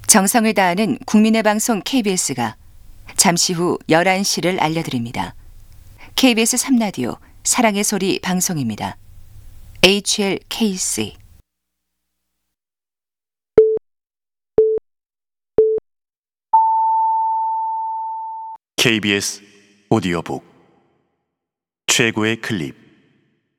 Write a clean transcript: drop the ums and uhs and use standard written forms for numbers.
정성을 다하는 국민의 방송 KBS가 잠시 후 11시를 알려드립니다. KBS 3라디오 사랑의 소리 방송입니다. HLKC KBS 오디오북 최고의 클립.